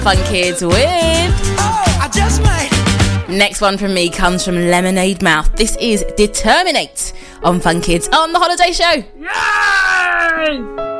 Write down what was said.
Fun Kids with... Oh, I just might. Next one from me comes from Lemonade Mouth. This is Determinate on Fun Kids on The Holiday Show. Yay!